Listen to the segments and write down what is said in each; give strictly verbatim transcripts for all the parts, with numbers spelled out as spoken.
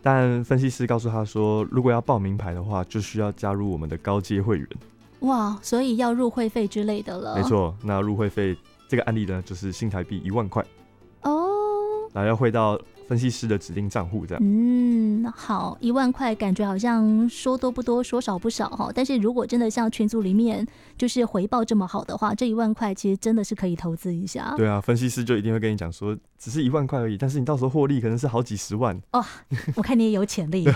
但分析师告诉他说，如果要报名牌的话，就需要加入我们的高阶会员。 哇，所以要入会费之类的了。 没错，那入会费这个案例呢，就是新台币一万块哦， 然后要汇到分析师的指定账户这样。 嗯，好，一万块感觉好像说多不多，说少不少哈。但是如果真的像群组里面就是回报这么好的话，这一万块其实真的是可以投资一下。 对啊，分析师就一定会跟你讲说，只是一万块而已，但是你到时候获利可能是好几十万。 哦，我看你也有潜力。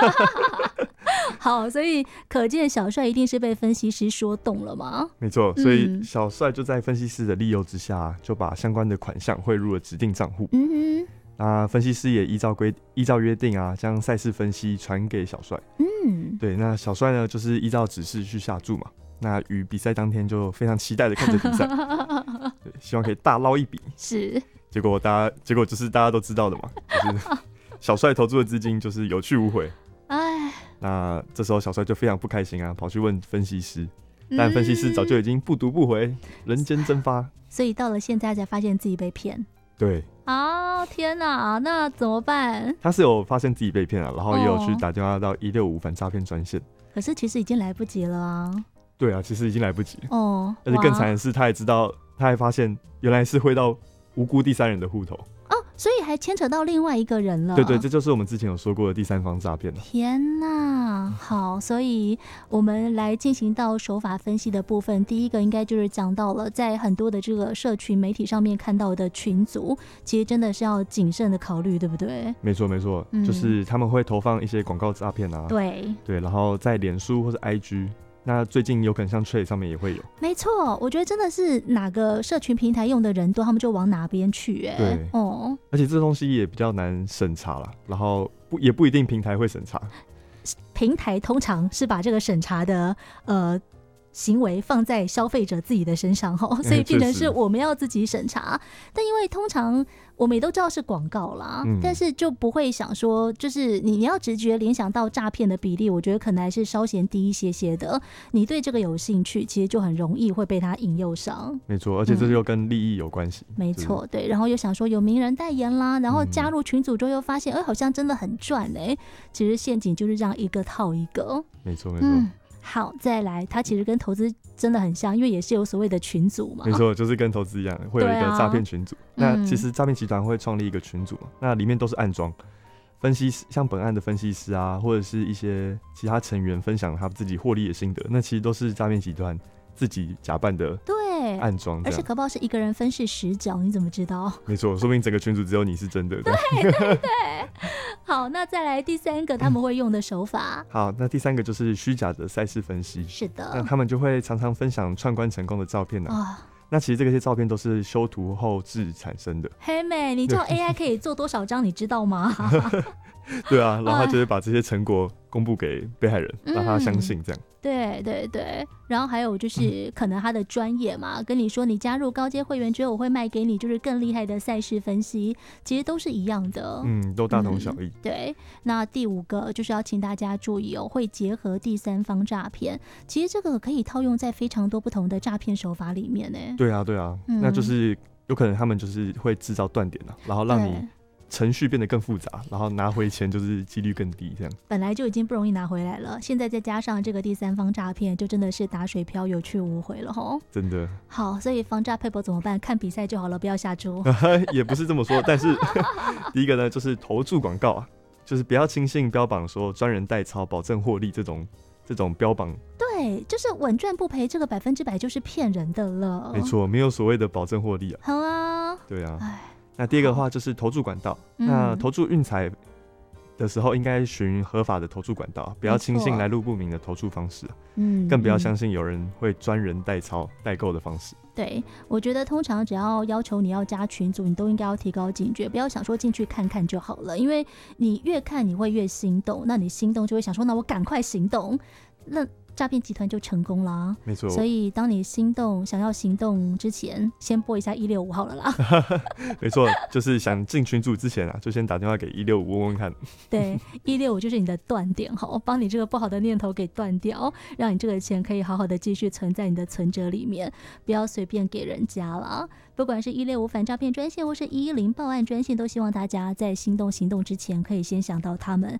好，所以可见小帅一定是被分析师说动了吗？ 没错，所以小帅就在分析师的利诱之下，就把相关的款项汇入了指定账户。嗯哼，那分析师也依照规依照约定啊，将赛事分析传给小帅。嗯，对，那小帅呢，就是依照指示去下注嘛。那于比赛当天就非常期待的看着比赛，对，希望可以大捞一笔。 是， 结果大家结果就是大家都知道的嘛，就是小帅投注的资金就是有去无回。哎，那这时候小帅就非常不开心啊，跑去问分析师，但分析师早就已经不读不回，人间蒸发。 所以到了现在才发现自己被骗。 对啊，天哪，那怎么办？ 他是有发现自己被骗了，然后也有去打电话到一六五反诈骗专线。 可是其实已经来不及了啊。 对啊，其实已经来不及了。 哦， 而且更惨的是，他还知道，他还发现原来是汇到无辜第三人的户头。 哦，所以还牵扯到另外一个人了。 对对，这就是我们之前有说过的第三方诈骗。 天哪，好，所以我们来进行到手法分析的部分。第一个应该就是讲到了，在很多的这个社群媒体上面看到的群组，其实真的是要谨慎的考虑，对不对？ 没错没错、嗯，就是他们会投放一些广告诈骗啊。 对对， 然后在脸书或是 I G。那最近有可能像 Trade 上面也会有。 没错，我觉得真的是哪个社群平台用的人多，他们就往哪边去。哎， 对， 哦， 而且这东西也比较难审查啦，然后不也不一定平台会审查。 平台通常是把这个审查的呃行为放在消费者自己的身上，所以变成是我们要自己审查。但因为通常我们也都知道是广告啦、嗯，但是就不会想说，就是你你要直觉联想到诈骗的比例，我觉得可能还是稍显低一些些的。你对这个有兴趣，其实就很容易会被他引诱上。 没错，而且这就跟利益有关系、嗯。 没错，对。然后又想说有名人代言啦，然后加入群组之后又发现，哎、嗯，好像真的很赚哎、欸。其实陷阱就是这样一个套一个。 没错，没错。 嗯，好，再来，它其实跟投资真的很像，因为也是有所谓的群组嘛。 没错，就是跟投资一样，会有一个诈骗群组、啊。那其实诈骗集团会创立一个群组，那里面都是暗装分析师，像本案的分析师啊，或者是一些其他成员分享他自己获利的心得，那其实都是诈骗集团自己假扮的。对，暗装， 而且可不好是一个人分饰十角，你怎么知道？ 没错，说明整个群组只有你是真的。 对对对。好，那再来第三个他们会用的手法。 好，那第三个就是虚假的赛事分析。 是的， 那他们就会常常分享串关成功的照片啊。哦，那其实这些照片都是修图后置产生的。 黑妹，你知道 A I 可以做多少张？你知道吗？ 对啊，然后他就会把这些成果公布给被害人，让他相信这样。 嗯，对对对，然后还有就是可能他的专业嘛，跟你说你加入高阶会员之后，我会卖给你就是更厉害的赛事分析，其实都是一样的。 嗯，都大同小异。 嗯，对，那第五个就是要请大家注意哦，会结合第三方诈骗。其实这个可以套用在非常多不同的诈骗手法里面呢。 对啊，对啊，嗯，那就是有可能他们就是会制造断点啊，然后让你程序变得更复杂，然后拿回钱就是几率更低，这样本来就已经不容易拿回来了，现在再加上这个第三方诈骗，就真的是打水漂，有去无回了吼。 真的。 好，所以防诈配博怎么办？看比赛就好了，不要下注。 也不是这么说，但是第一个呢，就是投注广告啊，就是不要轻信标榜说专人代操保证获利这种这种标榜。 对，就是稳赚不赔，这个百分之百就是骗人的了。 没错，没有所谓的保证获利啊。 好啊。 对啊。那第二个的话就是投注管道，那投注运彩的时候应该循合法的投注管道，不要轻信来路不明的投注方式，嗯，更不要相信有人会专人代操代购的方式。 对，我觉得通常只要要求你要加群组，你都应该要提高警觉，不要想说进去看看就好了，因为你越看你会越心动，那你心动就会想说那我赶快行动，那诈骗集团就成功啦。 没错， 所以当你心动想要行动之前，先拨一下一六五好了啦。 没错，就是想进群组之前啊，就先打电话给一六五问问看。 对，一六五就是你的断点哈，帮你这个不好的念头给断掉，让你这个钱可以好好的继续存在你的存折里面，不要随便给人家啦。不管是一六五反诈骗专线或是一一零报案专线，都希望大家在心动行动之前，可以先想到他们，